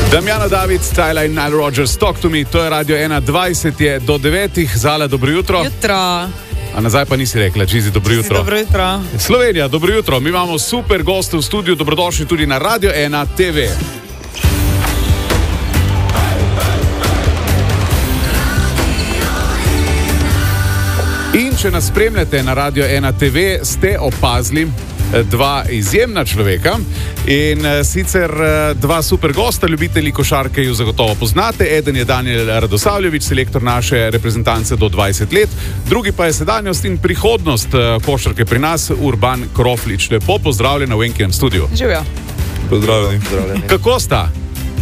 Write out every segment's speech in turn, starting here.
Damjana David, Tyler in Nile Rodgers, Talk to Me, to je Radio 1, 20 je do 9. Zala, dobro jutro. Jutro. A nazaj pa nisi rekla, Gizi, dobro jutro. Dobro jutro. Slovenija, dobro jutro. Mi imamo super goste v studiu, dobrodošli tudi na Radio 1 TV. In če nas spremljate na Radio 1 TV, ste opazili dva izjemna človeka in sicer dva super gosta, ljubitelji košarke ju zagotovo poznate. Eden je Danijel Radosavljević, selektor naše reprezentance do 20 let, drugi pa je sedanjost in prihodnost košarke pri nas, Urban Kroflič. Lepo pozdravljen v Enkinem studiu. Živijo. Pozdravljeni. Kako sta?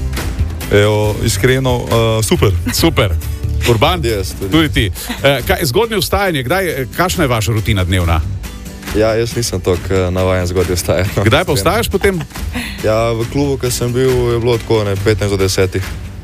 Evo, iskreno, super. Super. Urban, Yes, tudi ti. Zgodnje vstajanje, kakšna je vaša rutina dnevna? Ja, jaz nisem tako navajen zgodaj vstajati. Kdaj pa vstajaš potem? Ja, v klubu, ki sem bil, je bilo tako 15 do 10.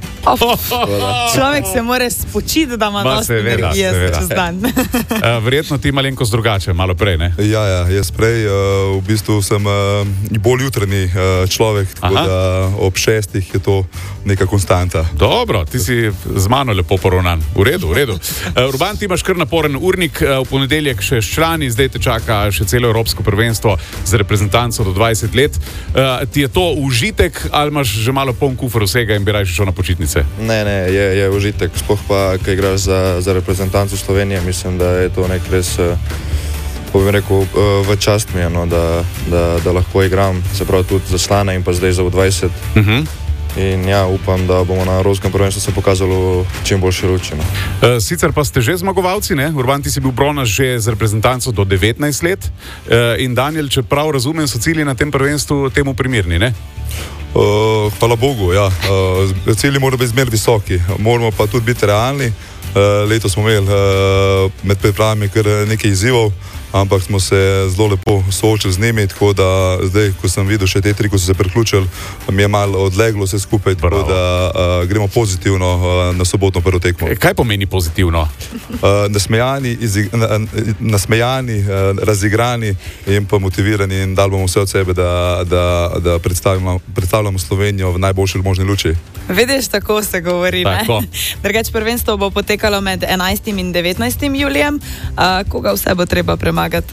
Človek se mora spočiti, da ima dosti energije čez dan. Verjetno ti malenkost drugače, malo prej, ne? Ja, jaz prej, v bistvu sem bolj jutranji človek, tako da ob 6 je to neka konstanta. Dobro, ti si z mano lepo poravnan. V redu. Urban, ti imaš kar naporen urnik, v ponedeljek še s člani, zdaj te čaka še celo evropsko prvenstvo z reprezentanco do 20 let. Ti je to užitek ali imaš že malo poln kufer vsega in bi raje šel na počitnice? Ne, je užitek, sploh pa, kaj igraš za reprezentanco Slovenije, mislim, da je to nek res, bom rekel, v čast mi je, no, da lahko igram, se pravi tudi za člane in pa zdaj za 20. In ja, upam, da bomo na evropskem prvenstvu se pokazalo čim boljše luči. No. Sicer pa ste že zmagovalci, ne? Urban, ti si bil bronast že z reprezentanco do 19 let in Danijel, če prav razumem, so cilji na tem prvenstvu temu primerni, ne? Hvala Bogu, ja. Cilji morajo biti zmer visoki, moramo pa tudi biti realni. Letos smo imeli med pripravami kar nekaj izzivov, ampak smo se zelo lepo soočili z njimi, tako da zdaj, ko sem videl še te tri, ko so se priključili, mi je malo odleglo vse skupaj, tako da gremo pozitivno na sobotno prvo tekmo. Kaj pomeni pozitivno? Nasmejani, razigrani in pa motivirani in dali bomo vse od sebe, da predstavljamo Slovenijo v najboljši možni luči. Vidiš, tako se govori, ne? Drugače prvenstvo bo potekalo med 11. in 19. julijem. Koga vse bo treba premagati?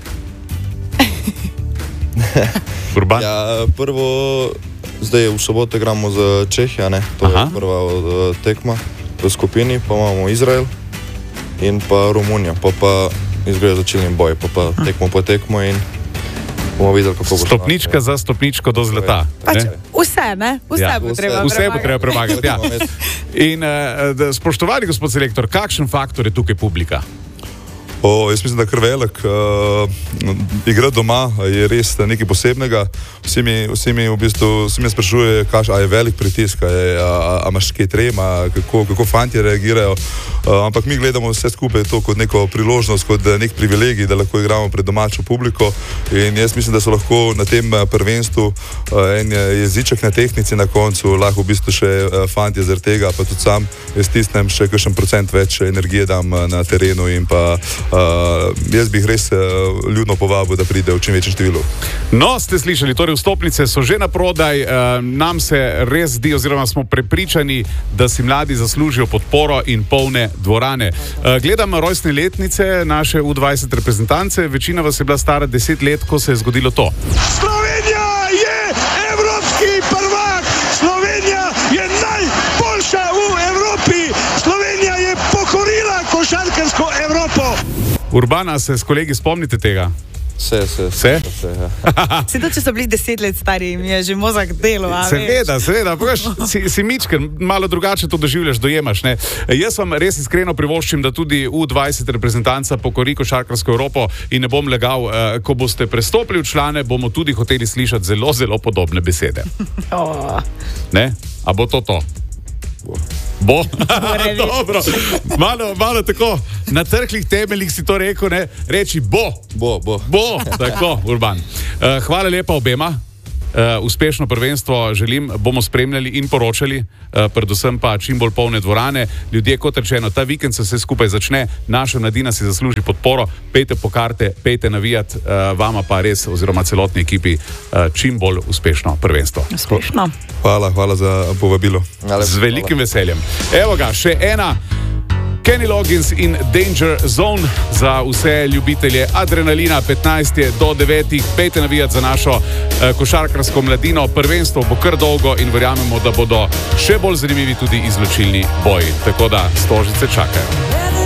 Urban? Ja, prvo, zdaj v soboto igramo z Čehijo, ne? To je prva tekma v skupini, pa imamo Izrael in pa Romunijo, pa izgleda začelni boj, pa tekmo po tekmo in bomo videli, kako bo. Stopnička za stopničko do zlata. Vse, ne? Vse bo treba premagati, ja. In spoštovani gospod selektor, kakšen faktor je tukaj publika? Jaz mislim, da kar velik. Igra doma je res nekaj posebnega. Vsi mi v bistvu sprašujejo, a je velik pritisk, a imaš kaj trema, kako fantje reagirajo. Ampak mi gledamo vse skupaj to kot neko priložnost, kot nek privilegij, da lahko igramo pred domačo publiko. In jaz mislim, da so lahko na tem prvenstvu en jeziček na tehnici na koncu, lahko v bistvu še fantje zaradi tega, pa tudi sam jaz stisnem še kakšen procent več energije dam na terenu in pa jaz bi jih res ljudno povabil, da pride v čim večjem številu. No, ste slišali, torej vstopnice so že naprodaj, nam se res zdi, oziroma smo prepričani, da si mladi zaslužijo podporo in polne dvorane. Gledam rojstne letnice naše U20 reprezentance, večina vas je bila stara 10 let, ko se je zgodilo to. Slovenija je evropski prvak, Slovenija je najboljša v Evropi, Slovenija je pokorila košarkarsko Evropo. Urbana, se s kolegi spomnite tega? Vse? Ja. Se to, če so bili 10 let stari, mi je že mozak delo, a veš? Seveda, si mičken, malo drugače to doživljaš, dojemaš, ne? Jaz vam res iskreno privoščim, da tudi U20 reprezentanca pokori košarkarsko Evropo in ne bom legal, ko boste prestopili v člane, bomo tudi hoteli slišati zelo, zelo podobne besede. Ne? A bo to? Bo? Dobro. Malo tako, na trhlih temeljih si to rekel, ne? Reči bo. Bo. Tako, Urban. Hvala lepa obema. uspešno prvenstvo želim, bomo spremljali in poročali, predvsem pa čim bolj polne dvorane. Ljudje, kot rečeno, ta vikend se vse skupaj začne, naša mladina si zasluži podporo, pejte po karte, pejte navijat, vama pa res, oziroma celotni ekipi, čim bolj uspešno prvenstvo. Uspešno. Hvala za povabilo. Z velikim veseljem. Evo ga, še ena. Kenny Loggins in Danger Zone za vse ljubitelje adrenalina. 15 do 9. Pejte navijati za našo košarkarsko mladino. Prvenstvo bo kar dolgo in verjamemo, da bodo še bolj zanimivi tudi izločilni boji. Tako da stožice čakajo.